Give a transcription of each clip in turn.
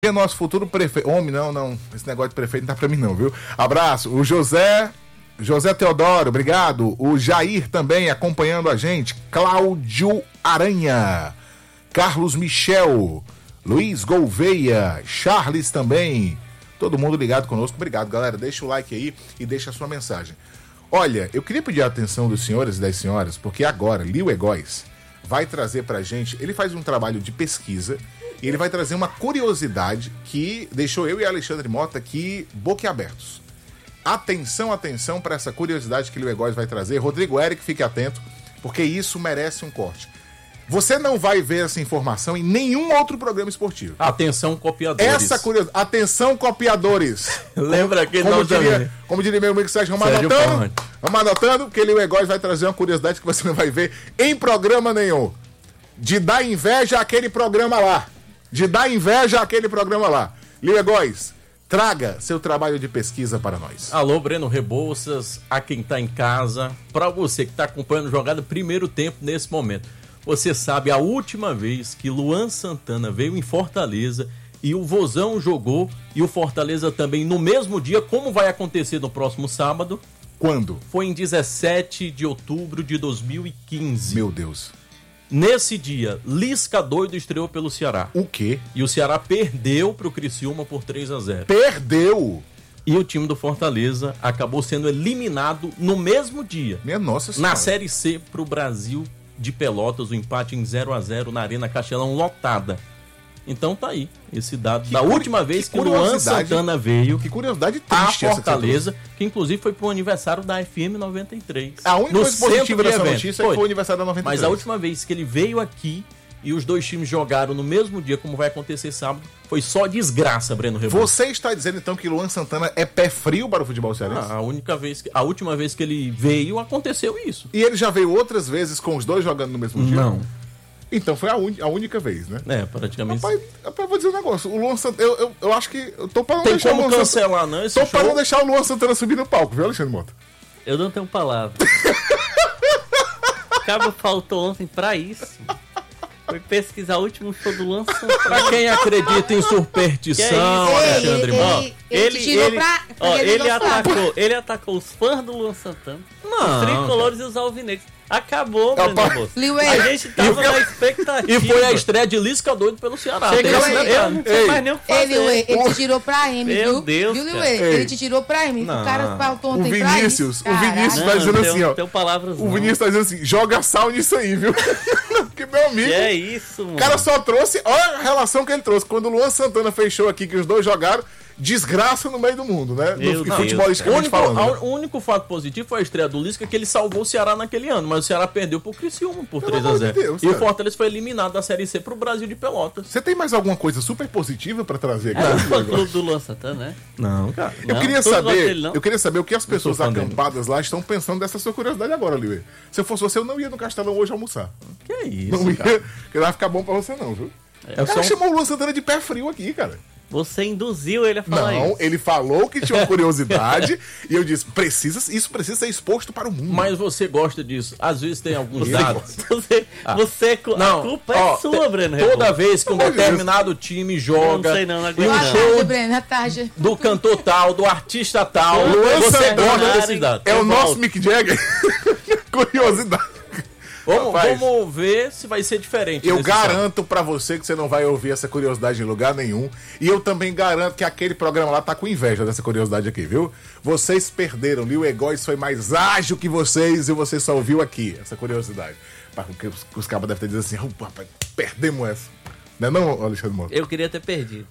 nosso futuro prefeito. Homem, não. Esse negócio de prefeito não tá pra mim, não, viu? Abraço. O José Teodoro, obrigado. O Jair também acompanhando a gente. Cláudio Aranha. Carlos Michel. Luiz Gouveia. Charles também. Todo mundo ligado conosco. Obrigado, galera. Deixa o like aí e deixa a sua mensagem. Olha, eu queria pedir a atenção dos senhores e das senhoras, porque agora, Lio Egóis vai trazer pra gente. Ele faz um trabalho de pesquisa. E ele vai trazer uma curiosidade que deixou eu e Alexandre Mota aqui boquiabertos. Atenção para essa curiosidade que o Lio Egóis vai trazer. Rodrigo Eric, fique atento, porque isso merece um corte. Você não vai ver essa informação em nenhum outro programa esportivo. Atenção, copiadores. Essa curiosidade. Atenção, copiadores. Lembra que como diria meu amigo Sérgio, vamos anotando, que o Lio Egóis vai trazer uma curiosidade que você não vai ver em programa nenhum. De dar inveja àquele programa lá. Lio Egóis, traga seu trabalho de pesquisa para nós. Alô, Breno Rebouças, a quem tá em casa, para você que tá acompanhando a jogada primeiro tempo nesse momento. Você sabe a última vez que Luan Santana veio em Fortaleza e o Vozão jogou e o Fortaleza também no mesmo dia, como vai acontecer no próximo sábado? Quando? Foi em 17 de outubro de 2015. Meu Deus. Nesse dia, Lisca doido estreou pelo Ceará. O quê? E o Ceará perdeu pro Criciúma por 3-0. Perdeu? E o time do Fortaleza acabou sendo eliminado no mesmo dia. Minha nossa senhora. Na Série C pro Brasil de Pelotas, o empate em 0-0 na Arena Castelão lotada. Então tá aí, esse dado da última vez que o Luan Santana veio. Que curiosidade triste a Fortaleza, que inclusive foi pro aniversário da FM 93. A única coisa positiva dessa notícia é que foi o aniversário da 93. Mas a última vez que ele veio aqui e os dois times jogaram no mesmo dia, como vai acontecer sábado, foi só desgraça, Breno Rebouças. Você está dizendo então que Luan Santana é pé frio para o futebol cearense? A última vez que ele veio, aconteceu isso. E ele já veio outras vezes com os dois jogando no mesmo dia? Não. Então foi a única vez, né? É, praticamente. Rapaz, vou dizer um negócio. O Luan Santana, eu acho que eu tô para não tem deixar como o Luan cancelar, não? Tô para não deixar o Luan Santana subir no palco, viu, Alexandre Mota? Eu não tenho palavra. Cabo faltou ontem pra isso. Foi pesquisar o último show do Luan Santana. Pra quem acredita em superstição, Alexandre Mota. Ele atacou os fãs do Luan Santana, os tricolores e os alvinegros. Acabou, Breno. A gente tava na expectativa. E foi a estreia de Lisca doido pelo Ceará. Eu não sei mais nem o que fazer. Ele te tirou pra M, viu? Meu Deus, Ele te tirou pra M. O cara faltou ontem pra isso. O Vinícius tá dizendo assim, ó. O Vinícius tá dizendo assim, joga sal nisso aí, viu? Que meu amigo. Que é isso, mano. O cara só trouxe, olha a relação que ele trouxe. Quando o Luan Santana fechou aqui, que os dois jogaram, desgraça no meio do mundo, né? No futebolisticamente falando. O único fato positivo foi a estreia do Lisca, que ele salvou o Ceará naquele ano, mas o Ceará perdeu pro Criciúma por 3-0. E o Fortaleza foi eliminado da Série C pro Brasil de Pelotas. Você tem mais alguma coisa super positiva pra trazer aqui? É o fã-clube do Luan Santana, né? Não, cara. Eu queria saber o que as pessoas acampadas lá estão pensando dessa sua curiosidade agora, Liu. Se eu fosse você, eu não ia no Castelão hoje almoçar. Que é isso, não ia, porque não vai ficar bom pra você não, viu? O cara chamou o Luan Santana de pé frio aqui, cara. Você induziu ele a falar isso. Não, ele falou que tinha uma curiosidade e eu disse, isso precisa ser exposto para o mundo. Mas você gosta disso. Às vezes tem alguns dados. A culpa é sua, Breno. Toda vez que um determinado time joga show do cantor tal, do artista tal, você gosta desses dados. É o nosso Mick Jagger. Curiosidade. Vamos ver se vai ser diferente. Eu garanto pra você que você não vai ouvir essa curiosidade em lugar nenhum. E eu também garanto que aquele programa lá tá com inveja dessa curiosidade aqui, viu? Vocês perderam. Lio Egóis foi mais ágil que vocês e você só ouviu aqui essa curiosidade. Porque os cabas devem ter dito assim, rapaz, perdemos essa. Não é não, Alexandre Mota? Eu queria ter perdido.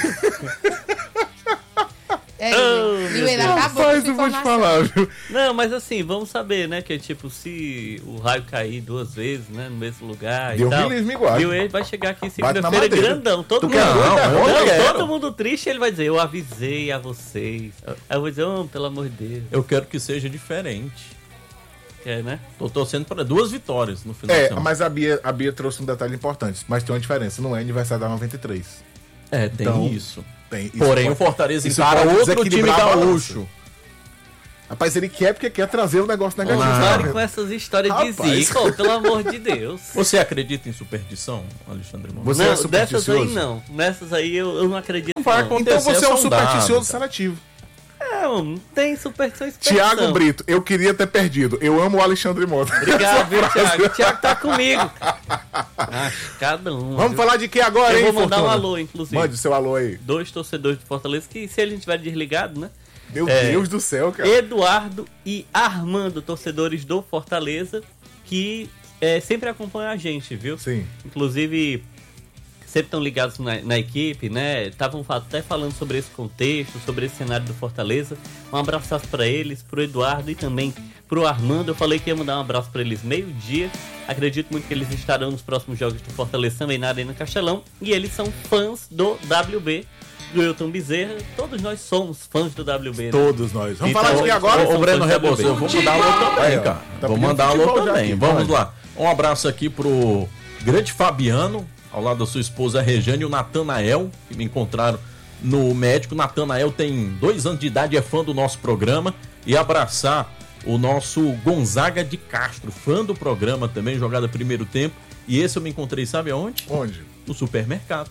Rapaz, eu vou te falar, viu? Não, mas assim, vamos saber, né? Que tipo, se o raio cair 2 vezes, né? No mesmo lugar Deus e tal. Ele vai chegar aqui segunda-feira grandão. Todo mundo triste, ele vai dizer, eu avisei a vocês. Aí eu vou dizer, pelo amor de Deus. Eu quero que seja diferente. Né? Tô torcendo para 2 vitórias no final. Mas a Bia trouxe um detalhe importante. Mas tem uma diferença, não é aniversário da 93. Tem isso. Porém, o Fortaleza encara outro time gaúcho. Rapaz, ele quer porque quer trazer um negócio negativo. Pare com essas histórias de zica, pelo amor de Deus. Você acredita em superstição, Alexandre Moura? Você é supersticioso? Dessas aí não. Nessas aí eu não acredito. Não vai acontecer, então você é um supersticioso dado, seletivo. Não tem superstição. Tiago Brito, eu queria ter perdido. Eu amo o Alexandre Mota. Obrigado, viu, Tiago? O Tiago tá comigo. Cada um. Vamos falar de que agora, hein, Eu vou mandar Fortuna? um alô, inclusive. Mande seu alô aí. 2 torcedores de Fortaleza, que se eles estiverem desligados, né? Meu Deus do céu, cara. Eduardo e Armando, torcedores do Fortaleza, que sempre acompanham a gente, viu? Sim. Inclusive, sempre estão ligados na equipe, né? Estavam até falando sobre esse contexto, sobre esse cenário do Fortaleza. Um abraço para eles, pro Eduardo e também pro Armando. Eu falei que ia mandar um abraço para eles meio-dia. Acredito muito que eles estarão nos próximos jogos do Fortaleza também na Arena Castelão. E eles são fãs do WB, do Wilton Bezerra. Todos nós somos fãs do WB, né? Todos nós. Vamos Então, falar de que agora? O Breno Rebouças, eu vou mandar alô também, cara. Vou mandar alô também. Vamos lá. Um abraço aqui pro grande Fabiano, ao lado da sua esposa Rejane, e o Natanael, que me encontraram no médico. Natanael tem 2 anos de idade, é fã do nosso programa. E abraçar o nosso Gonzaga de Castro, fã do programa também, jogada primeiro tempo. E esse eu me encontrei, sabe aonde? Onde? No supermercado.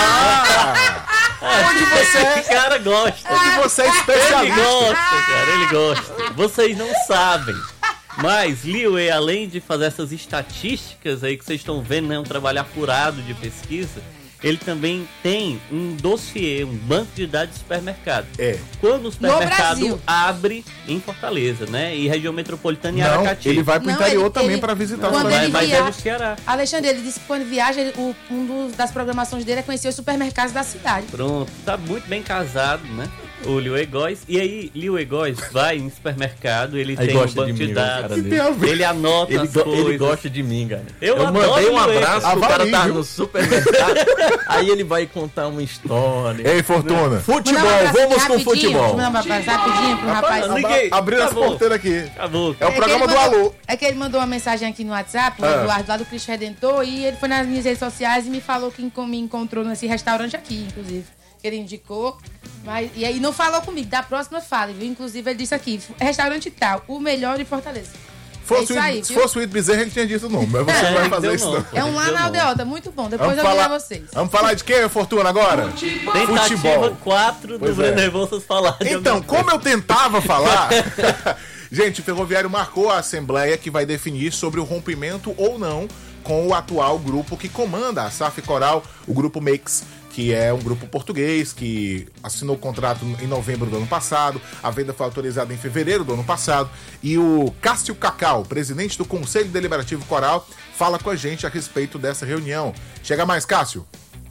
Onde você é? Esse cara gosta. Onde você é Ele especialista? gosta, cara, ele gosta. Vocês não sabem. Mas Liuê, além de fazer essas estatísticas aí que vocês estão vendo, né, um trabalho apurado de pesquisa, ele também tem um dossiê, um banco de dados de supermercado. Quando o supermercado abre em Fortaleza, né? E região metropolitana e Aracati. Ele vai pro interior também para visitar. Mas é no Ceará. Alexandre, ele disse que quando viaja, das programações dele é conhecer os supermercados da cidade. Pronto, tá muito bem casado, né? O Liuê Góes. E aí, Liuê Góes vai em supermercado, ele Aí tem um gosta banco de de mim, dados. cara Ele anota as coisas. Ele gosta de mim, cara. Eu mandei um abraço pro cara Avalie, tá viu? no supermercado. Aí ele vai contar uma história. Ei, Fortuna. Futebol, Mandar um abraço vamos aqui com futebol. Mandar um abraço rapidinho pro rapaz. Abriu as Acabou. porteiras aqui. Acabou. É o programa que do ele mandou- Alô. É que ele mandou uma mensagem aqui no WhatsApp, o Eduardo, lá do Cristo Redentor, e ele foi nas minhas redes sociais e me falou que me encontrou nesse restaurante aqui, inclusive. Que ele indicou. E aí não falou comigo, da próxima fala, viu? Inclusive ele disse aqui, restaurante tal, o melhor de Fortaleza. Se fosse o Ito Bezerra, ele tinha dito o nome. Mas você não vai fazer isso, não. É um lá na aldeota, muito bom. Depois Vamos eu digo falar- a vocês. Vamos falar de quê, Fortuna, agora? Tentativa 4 do Pois é. Breno Rebouças falar. de Então, alguma como eu tentava falar... Gente, o Ferroviário marcou a assembleia que vai definir sobre o rompimento ou não com o atual grupo que comanda a SAF Coral, o Grupo Mix, que é um grupo português que assinou o contrato em novembro do ano passado, a venda foi autorizada em fevereiro do ano passado, e o Cássio Cacau, presidente do Conselho Deliberativo Coral, fala com a gente a respeito dessa reunião. Chega mais, Cássio.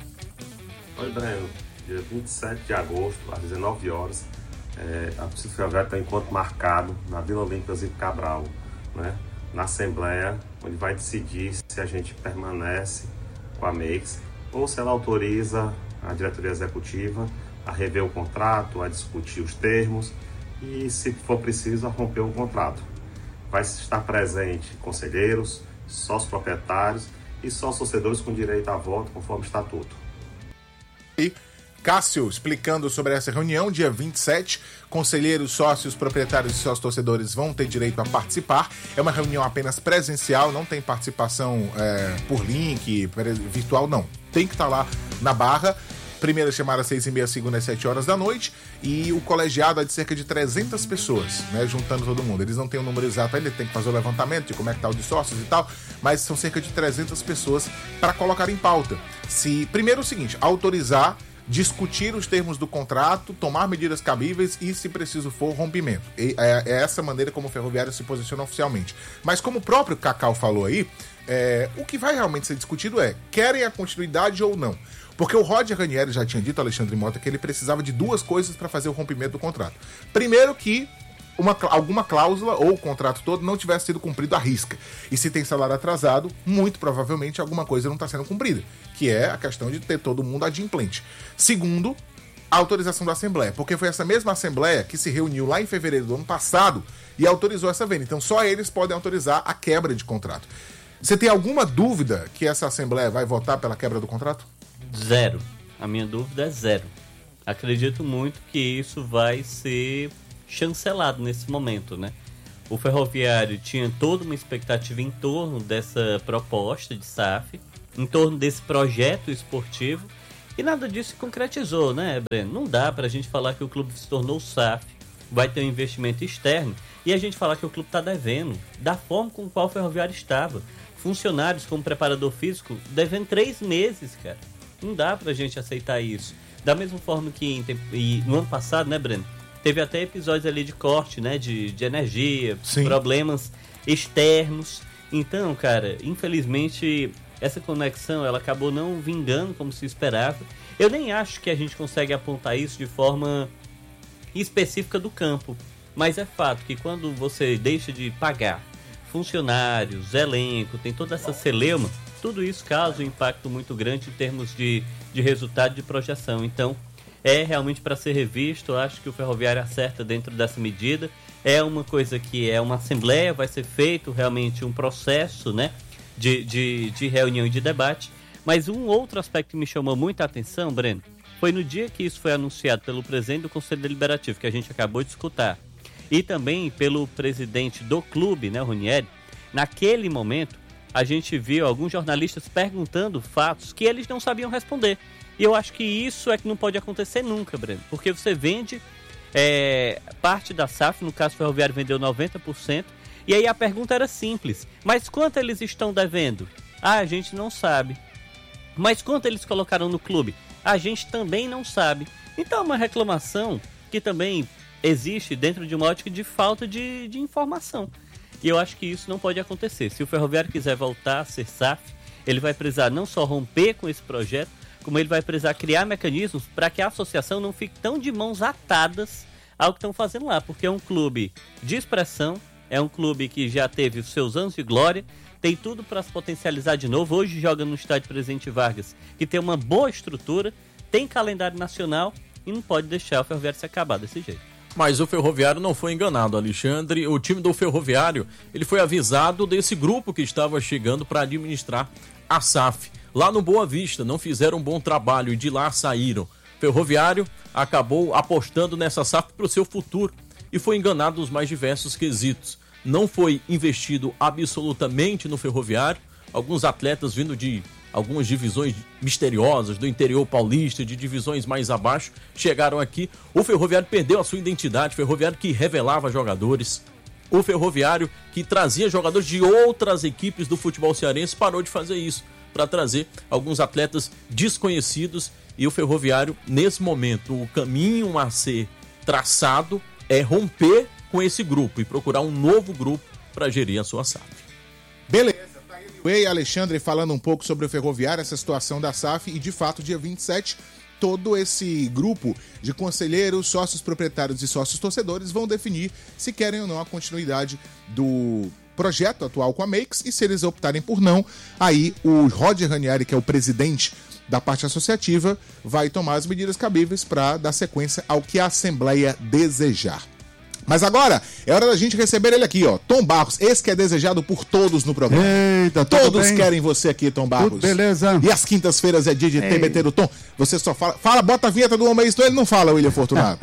Oi, Breno. Dia 27 de agosto, às 19 horas, a Polícia Ferroviária tem um encontro marcado na Vila Olímpia Zico Cabral, né? Na Assembleia, onde vai decidir se a gente permanece com a MEIX ou se ela autoriza a diretoria executiva a rever o contrato, a discutir os termos e, se for preciso, a romper o contrato. Vai estar presente conselheiros, sócios proprietários e sócios torcedores com direito a voto conforme o estatuto. E Cássio explicando sobre essa reunião, dia 27, conselheiros, sócios, proprietários e sócios torcedores vão ter direito a participar. É uma reunião apenas presencial, não tem participação por link, virtual, não. Tem que estar lá na Barra. Primeira chamada às 6h30, segunda às 7 horas da noite. E o colegiado é de cerca de 300 pessoas, né, juntando todo mundo. Eles não têm um número exato ainda, tem que fazer o levantamento de como é que tá o de sócios e tal, mas são cerca de 300 pessoas para colocar em pauta. Primeiro é o seguinte, autorizar, discutir os termos do contrato, tomar medidas cabíveis e, se preciso for, rompimento. É essa maneira como o Ferroviário se posiciona oficialmente. Mas como o próprio Cacau falou aí, o que vai realmente ser discutido querem a continuidade ou não? Porque o Roger Ranieri já tinha dito, Alexandre Mota, que ele precisava de 2 coisas para fazer o rompimento do contrato. Primeiro que alguma cláusula ou o contrato todo não tivesse sido cumprido à risca. E se tem salário atrasado, muito provavelmente alguma coisa não está sendo cumprida, que é a questão de ter todo mundo adimplente. Segundo, a autorização da Assembleia, porque foi essa mesma Assembleia que se reuniu lá em fevereiro do ano passado e autorizou essa venda. Então só eles podem autorizar a quebra de contrato. Você tem alguma dúvida que essa Assembleia vai votar pela quebra do contrato? Zero. A minha dúvida é zero. Acredito muito que isso vai ser chancelado nesse momento, né? O Ferroviário tinha toda uma expectativa em torno dessa proposta de SAF, em torno desse projeto esportivo, e nada disso se concretizou, né, Breno? Não dá pra gente falar que o clube se tornou SAF, vai ter um investimento externo, e a gente falar que o clube está devendo, da forma com qual o Ferroviário estava. Funcionários como preparador físico devendo 3 meses, cara. Não dá pra gente aceitar isso. Da mesma forma que no ano passado, né, Breno? Teve até episódios ali de corte, né, de energia, Sim. problemas externos. Então, cara, infelizmente, essa conexão, ela acabou não vingando como se esperava. Eu nem acho que a gente consegue apontar isso de forma específica do campo. Mas é fato que quando você deixa de pagar funcionários, elenco, tem toda essa celeuma, tudo isso causa um impacto muito grande em termos de resultado de projeção. Então, é realmente para ser revisto. Eu acho que o Ferroviário acerta dentro dessa medida. É uma coisa que é uma assembleia, vai ser feito realmente um processo, né, de reunião e de debate. Mas um outro aspecto que me chamou muita atenção, Breno, foi no dia que isso foi anunciado pelo presidente do Conselho Deliberativo, que a gente acabou de escutar, e também pelo presidente do clube, né, Ranieri. Naquele momento, a gente viu alguns jornalistas perguntando fatos que eles não sabiam responder. E eu acho que isso é que não pode acontecer nunca, Breno, porque você vende parte da SAF, no caso o Ferroviário vendeu 90%, e aí a pergunta era simples: mas quanto eles estão devendo? A gente não sabe. Mas quanto eles colocaram no clube? A gente também não sabe. Então é uma reclamação que também existe dentro de uma ótica de falta de informação. E eu acho que isso não pode acontecer. Se o Ferroviário quiser voltar a ser SAF, ele vai precisar não só romper com esse projeto, como ele vai precisar criar mecanismos para que a associação não fique tão de mãos atadas ao que estão fazendo lá. Porque é um clube de expressão, é um clube que já teve os seus anos de glória, tem tudo para se potencializar de novo. Hoje joga no estádio Presidente Vargas, que tem uma boa estrutura, tem calendário nacional e não pode deixar o Ferroviário se acabar desse jeito. Mas o Ferroviário não foi enganado, Alexandre. O time do Ferroviário, ele foi avisado desse grupo que estava chegando para administrar a SAF. Lá no Boa Vista, não fizeram um bom trabalho e de lá saíram. O Ferroviário acabou apostando nessa SAF para o seu futuro e foi enganado nos mais diversos quesitos. Não foi investido absolutamente no Ferroviário. Alguns atletas vindo de algumas divisões misteriosas do interior paulista, de divisões mais abaixo, chegaram aqui. O Ferroviário perdeu a sua identidade, o Ferroviário que revelava jogadores, o Ferroviário que trazia jogadores de outras equipes do futebol cearense, parou de fazer isso, para trazer alguns atletas desconhecidos. E o Ferroviário, nesse momento, o caminho a ser traçado é romper com esse grupo e procurar um novo grupo para gerir a sua SAF. Beleza. Ei, Alexandre, falando um pouco sobre o Ferroviário, essa situação da SAF, e de fato, dia 27, todo esse grupo de conselheiros, sócios proprietários e sócios torcedores vão definir se querem ou não a continuidade do projeto atual com a Makes, e se eles optarem por não, aí o Roger Ranieri, que é o presidente da parte associativa, vai tomar as medidas cabíveis para dar sequência ao que a Assembleia desejar. Mas agora é hora da gente receber ele aqui, ó, Tom Barros, esse que é desejado por todos no programa. Eita, todos bem? Querem você aqui, Tom Barros. Tudo beleza? E às quintas-feiras é dia de TBT do Tom. Você só fala, bota a vinheta do homem, isso ele não fala, William Fortunato.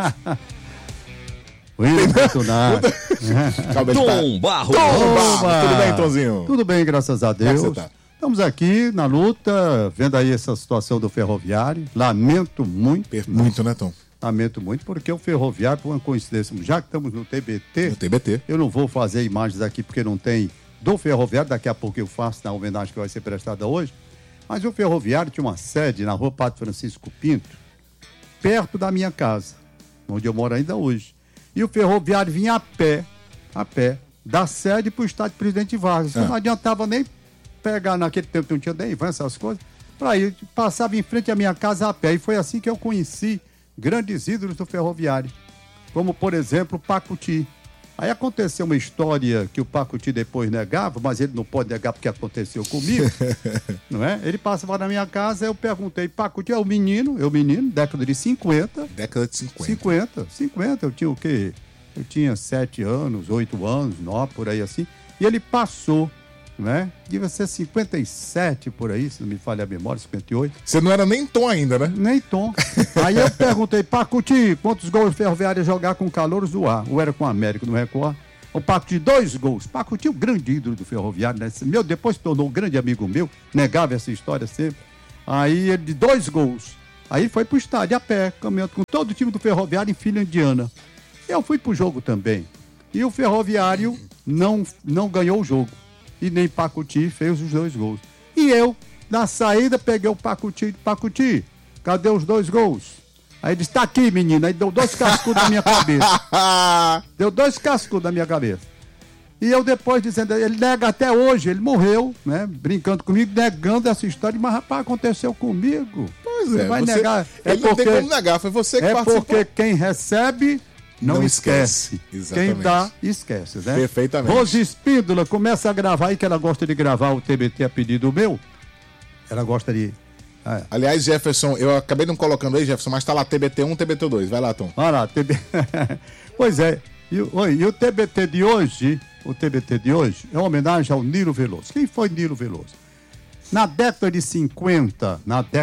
William Fortunato. Calma, Tom Barros. Tom Barros. Tudo bem, Tomzinho? Tudo bem, graças a Deus. Como é que você tá? Estamos aqui na luta, vendo aí essa situação do Ferroviário. Lamento muito. Muito, né, Tom? Lamento muito, porque o Ferroviário, por uma coincidência, já que estamos no TBT, No TBT. eu não vou fazer imagens aqui porque não tem do Ferroviário, daqui a pouco eu faço na homenagem que vai ser prestada hoje, mas o Ferroviário tinha uma sede na rua Padre Francisco Pinto, perto da minha casa, onde eu moro ainda hoje. E o Ferroviário vinha a pé, da sede para o estádio Presidente Vargas. Então não adiantava nem pegar, naquele tempo não tinha nem van, essas coisas, para ir, passava em frente à minha casa a pé. E foi assim que eu conheci grandes ídolos do Ferroviário, como, por exemplo, o Pacuti. Aí aconteceu uma história que o Pacuti depois negava, mas ele não pode negar porque aconteceu comigo, não é? Ele passava na minha casa, eu perguntei, Pacuti, eu menino, década de 50. Década de 50. 50, eu tinha o quê? Eu tinha 7 anos, 8 anos, 9, por aí assim. E ele passou né? Devia ser 57 por aí, se não me falha a memória, 58. Você não era nem Tom ainda, né? Nem Tom. Aí eu perguntei, Pacuti, quantos gols o Ferroviário ia jogar com Calouros do Ar? Ou era com o América, no Record? O Pacuti, 2 gols. Pacuti, o grande ídolo do Ferroviário, né? Depois se tornou um grande amigo meu, negava essa história sempre. Aí ele de 2 gols. Aí foi pro estádio a pé, caminhando com todo o time do Ferroviário em Filha Indiana. Eu fui pro jogo também. E o Ferroviário não ganhou o jogo. E nem Pacuti fez os 2 gols. E eu, na saída, peguei o Pacuti. Pacuti, cadê os 2 gols? Aí ele disse, tá aqui, menina. Aí deu 2 cascudos na minha cabeça. Deu 2 cascudos na minha cabeça. E eu depois dizendo, ele nega até hoje, ele morreu, né? Brincando comigo, negando essa história. Mas, rapaz, aconteceu comigo. Pois Você vai negar. Ele não tem como negar, foi você que participou. Porque quem recebe não esquece. Exatamente. Quem dá, esquece, né? Perfeitamente. Rose Espíndola, começa a gravar aí, que ela gosta de gravar o TBT a pedido meu. Ela gosta de... Aliás, Jefferson, eu acabei não colocando aí, Jefferson, mas tá lá TBT1, TBT2. Vai lá, Tom. Vai lá, Pois é. E o TBT de hoje, é uma homenagem ao Nilo Veloso. Quem foi Nilo Veloso? Na década de 50,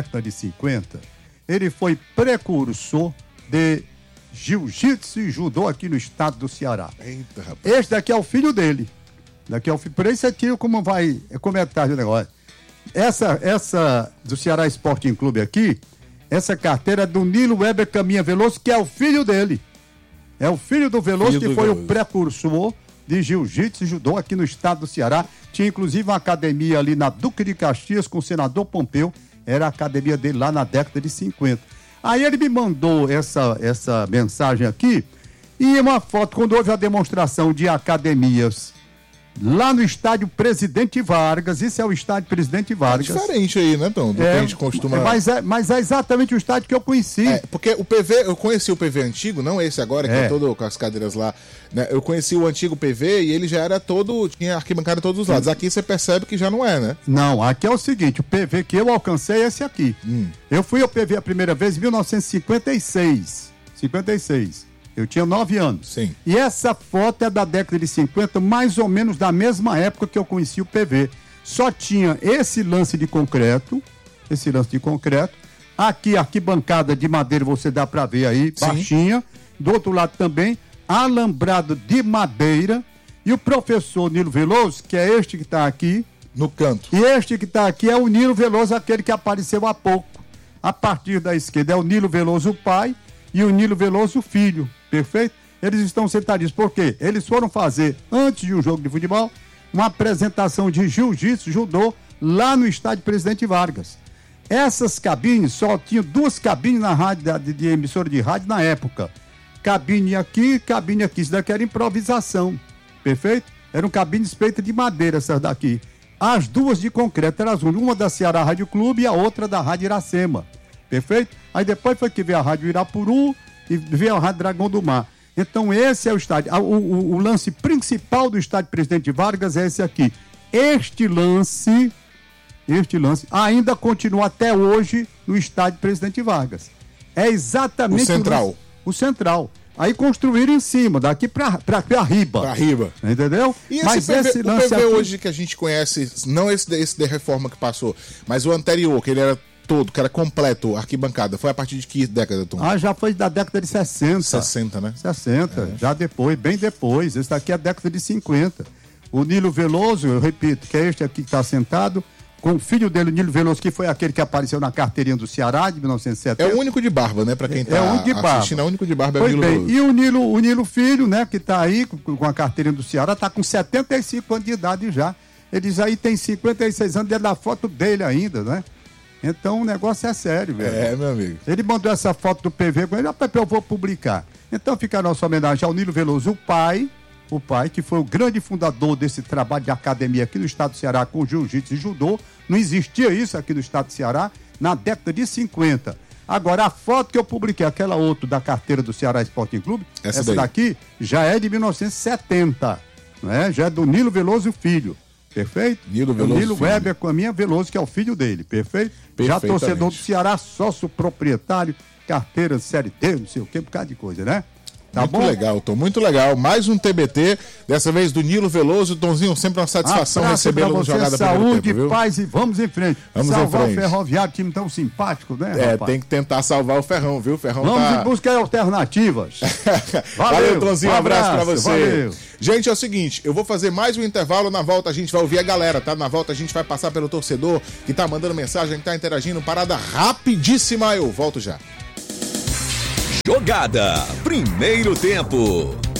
ele foi precursor de jiu-jitsu e judô aqui no estado do Ceará. Eita, rapaz. Este daqui é o filho dele. Por isso aqui, como vai comentar o negócio. Essa do Ceará Sporting Clube aqui, essa carteira é do Nilo Weber Caminha Veloso, que é o filho dele. É o filho do Veloso, que foi o precursor de jiu-jitsu e judô aqui no estado do Ceará. Tinha inclusive uma academia ali na Duque de Caxias com o senador Pompeu. Era a academia dele lá na década de 50. Aí ele me mandou essa mensagem aqui e uma foto, quando houve a demonstração de academias lá no estádio Presidente Vargas. Isso é o estádio Presidente Vargas. É diferente aí, né, Tom? Do que a gente costuma... Mas é exatamente o estádio que eu conheci. Porque o PV, eu conheci o PV antigo, não esse agora, que é todo com as cadeiras lá, né? Eu conheci o antigo PV e ele já era todo, tinha arquibancada de todos os lados. Aqui você percebe que já não é, né? Não, aqui é o seguinte, o PV que eu alcancei é esse aqui. Eu fui ao PV a primeira vez em 1956. Eu tinha 9 anos. Sim. E essa foto é da década de 50, mais ou menos da mesma época que eu conheci o PV. Só tinha esse lance de concreto. Aqui, arquibancada de madeira, você dá pra ver aí, Sim. baixinha. Do outro lado também, alambrado de madeira. E o professor Nilo Veloso, que é este que tá aqui. No canto. E este que tá aqui é o Nilo Veloso, aquele que apareceu há pouco. A partir da esquerda é o Nilo Veloso, o pai, e o Nilo Veloso, o filho. Perfeito? Eles estão sentadinhos. Por quê? Eles foram fazer, antes de um jogo de futebol, uma apresentação de jiu-jitsu, judô, lá no estádio Presidente Vargas. Essas cabines, só tinha 2 cabines na rádio, de emissora de rádio na época. Cabine aqui. Isso daqui era improvisação. Perfeito? Eram cabines feitas de madeira, essas daqui. As 2 de concreto eram as uma da Ceará Rádio Clube e a outra da Rádio Iracema. Perfeito? Aí depois foi que veio a Rádio Irapuru e veio a Rádio Dragão do Mar. Então esse é o estádio. O lance principal do estádio Presidente Vargas é esse aqui. Este lance ainda continua até hoje no estádio Presidente Vargas. É exatamente o central. Aí construíram em cima, daqui pra riba. Pra riba. Entendeu? E mas esse lance o PV aqui... hoje que a gente conhece, não esse de reforma que passou, mas o anterior, que ele era todo, que era completo, arquibancada, foi a partir de que década, Tom? Já foi da década de 60. 60, né? 60, já depois, bem depois. Esse daqui é a década de 50. O Nilo Veloso, eu repito, que é este aqui que está sentado, com o filho dele, o Nilo Veloso, que foi aquele que apareceu na carteirinha do Ceará, de 1970. É o único de barba, né? Pra quem tá assistindo, é o único de barba, é o Nilo Veloso. E o Nilo Filho, né, que tá aí com a carteirinha do Ceará, tá com 75 anos de idade já. Eles aí tem 56 anos, dentro da foto dele ainda, né? Então o negócio é sério, velho. É, meu amigo. Ele mandou essa foto do PV com ele, eu vou publicar. Então fica a nossa homenagem ao Nilo Veloso, o pai, que foi o grande fundador desse trabalho de academia aqui no estado do Ceará com jiu-jitsu e judô. Não existia isso aqui no estado do Ceará na década de 50. Agora, a foto que eu publiquei, aquela outra da carteira do Ceará Sporting Clube, essa daqui já é de 1970, né? Já é do Nilo Veloso Filho. Perfeito? Nilo Veloso. Nilo Weber com a minha Veloso, que é o filho dele. Perfeito? Já torcedor do Ceará, sócio proprietário, carteira de série D, não sei o que, por causa de coisa, né? Tá muito bom? legal, Tom, muito legal. Mais um TBT, dessa vez do Nilo Veloso. Tonzinho, sempre uma satisfação Abraço recebê-lo pra no você, Jogada saúde, Primeiro Tempo, viu? paz e vamos em frente. Vamos em Salvar frente. o Ferroviário, time tão simpático, né, É, rapaz? tem que tentar salvar o Ferrão, viu? O Ferrão Vamos tá... em busca de alternativas. Valeu, Tonzinho, um abraço pra você. Valeu. Gente, é o seguinte, eu vou fazer mais um intervalo, na volta a gente vai ouvir a galera, tá? Na volta a gente vai passar pelo torcedor que tá mandando mensagem, que tá interagindo, parada rapidíssima, eu volto já. Jogada, primeiro tempo.